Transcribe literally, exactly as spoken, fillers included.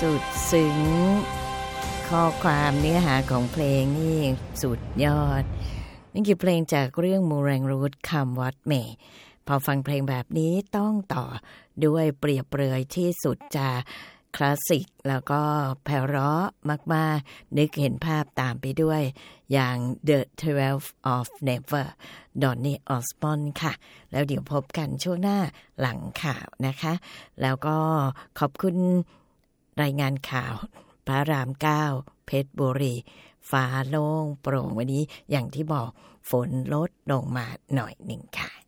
สุดซึ้งข้อความเนื้อหาของเพลงนี่สุดยอดนั่นคือเพลงจากเรื่องมูแรงรูทคำวัดเมย์พอฟังเพลงแบบนี้ต้องต่อด้วยเปรียบเปรยที่สุดจะคลาสสิกแล้วก็ไพเราะมากๆนึกเห็นภาพตามไปด้วยอย่าง The Twelve of Never Donny Osmond ค่ะแล้วเดี๋ยวพบกันช่วงหน้าหลังข่าวนะคะแล้วก็ขอบคุณรายงานข่าวพระรามเก้าเพชรบุรีฟ้าโล่งโปร่งวันนี้อย่างที่บอกฝนลดลงมาหน่อยหนึ่งค่ะ